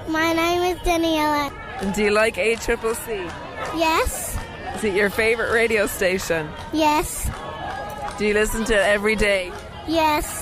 My name is Daniela. And do you like ACCC? Yes. Is it your favourite radio station? Yes. Do you listen to it every day? Yes.